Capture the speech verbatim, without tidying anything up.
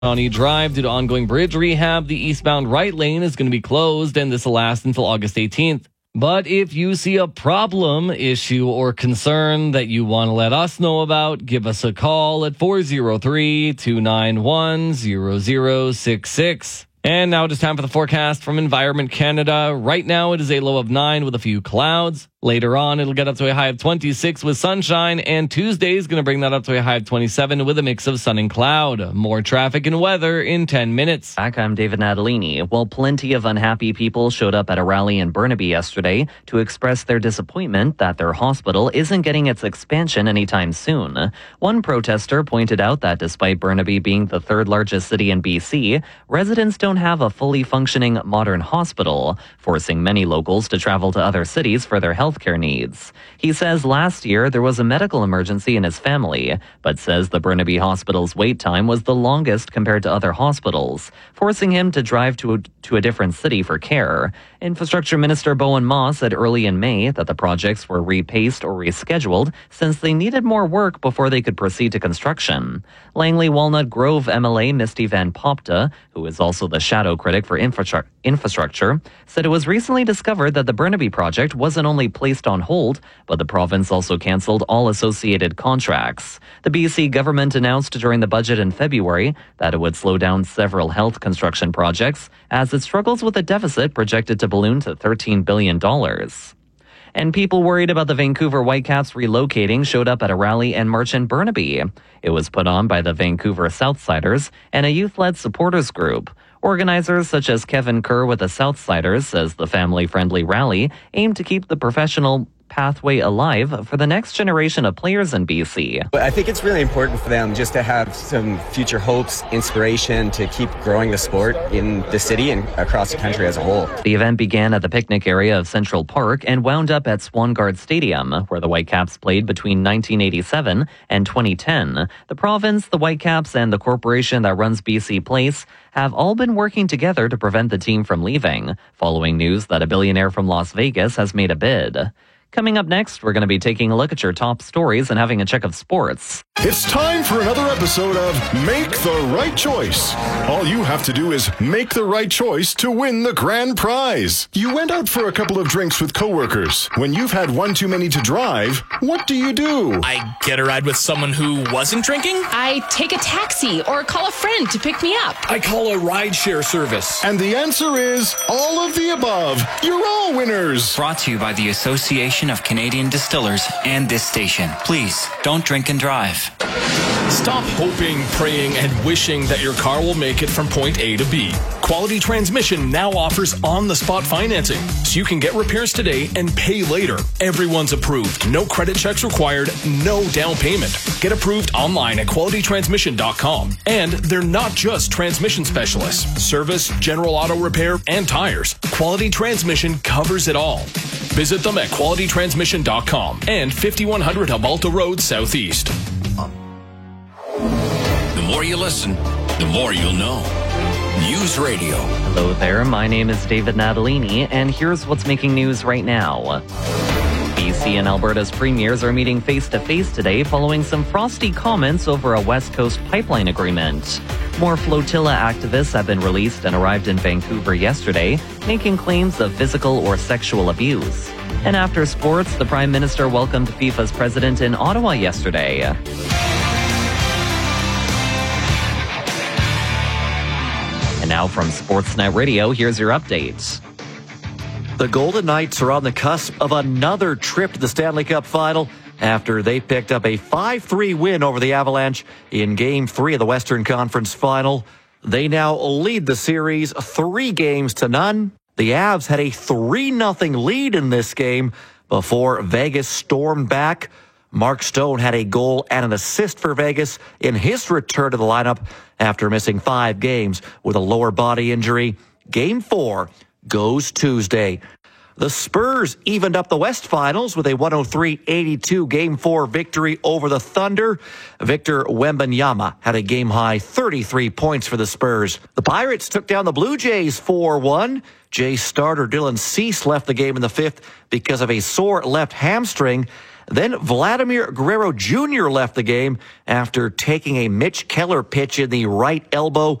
County Drive due to ongoing bridge rehab. The eastbound right lane is going to be closed, and this will last until August eighteenth. But if you see a problem, issue, or concern that you want to let us know about, give us a call at four oh three, two nine one, zero zero six six. And now it is time for the forecast from Environment Canada. Right now it is a low of nine with a few clouds. Later on, it'll get up to a high of twenty-six with sunshine, and Tuesday is going to bring that up to a high of twenty-seven with a mix of sun and cloud. More traffic and weather in ten minutes. Back, I'm David Natalini. Well, plenty of unhappy people showed up at a rally in Burnaby yesterday to express their disappointment that their hospital isn't getting its expansion anytime soon. One protester pointed out that despite Burnaby being the third largest city in B C, residents don't have a fully functioning modern hospital, forcing many locals to travel to other cities for their health healthcare needs. He says last year there was a medical emergency in his family, but says the Burnaby Hospital's wait time was the longest compared to other hospitals, forcing him to drive to a, to a different city for care. Infrastructure Minister Bowen Ma said early in May that the projects were repaced or rescheduled since they needed more work before they could proceed to construction. Langley Walnut Grove M L A Misty Van Popta, who is also the shadow critic for infrastru- infrastructure, said it was recently discovered that the Burnaby project wasn't only placed on hold, but the province also cancelled all associated contracts. The B C government announced during the budget in February that it would slow down several health construction projects as it struggles with a deficit projected to balloon to thirteen billion dollars. And people worried about the Vancouver Whitecaps relocating showed up at a rally and march in Burnaby. It was put on by the Vancouver Southsiders and a youth-led supporters group. Organizers such as Kevin Kerr with the Southsiders says the family-friendly rally aimed to keep the professional pathway alive for the next generation of players in B C. I think it's really important for them just to have some future hopes, inspiration to keep growing the sport in the city and across the country as a whole. The event began at the picnic area of Central Park and wound up at Swangard Stadium, where the Whitecaps played between nineteen eighty-seven and twenty ten. The province, the Whitecaps, and the corporation that runs B C Place have all been working together to prevent the team from leaving, following news that a billionaire from Las Vegas has made a bid. Coming up next, we're going to be taking a look at your top stories and having a check of sports. It's time for another episode of Make the Right Choice. All you have to do is make the right choice to win the grand prize. You went out for a couple of drinks with coworkers. When you've had one too many to drive, what do you do? I get a ride with someone who wasn't drinking. I take a taxi or call a friend to pick me up. I call a rideshare service. And the answer is all of the above. You're all winners. Brought to you by the Association of Canadian Distillers and this station. Please, don't drink and drive. Stop hoping, praying, and wishing that your car will make it from point A to B. Quality Transmission now offers on-the-spot financing, so you can get repairs today and pay later. Everyone's approved. No credit checks required, no down payment. Get approved online at quality transmission dot com. And they're not just transmission specialists. Service, general auto repair, and tires. Quality Transmission covers it all. Visit them at quality transmission dot com and fifty-one hundred Humalta Road Southeast. The more you listen, the more you'll know. News Radio. Hello there, my name is David Natalini, and here's what's making news right now. B C and Alberta's premiers are meeting face-to-face today following some frosty comments over a West Coast pipeline agreement. More flotilla activists have been released and arrived in Vancouver yesterday, making claims of physical or sexual abuse. And after sports, the Prime Minister welcomed FIFA's president in Ottawa yesterday. And now from Sportsnet Radio, here's your updates. The Golden Knights are on the cusp of another trip to the Stanley Cup Final after they picked up a five three win over the Avalanche in Game three of the Western Conference Final. They now lead the series three games to none. The Avs had a three nothing lead in this game before Vegas stormed back. Mark Stone had a goal and an assist for Vegas in his return to the lineup after missing five games with a lower body injury. Game four goes Tuesday. The Spurs evened up the West Finals with a one oh three eighty-two Game four victory over the Thunder. Victor Wembanyama had a game-high thirty-three points for the Spurs. The Pirates took down the Blue Jays four one. Jays starter Dylan Cease left the game in the fifth because of a sore left hamstring. Then Vladimir Guerrero Junior left the game after taking a Mitch Keller pitch in the right elbow.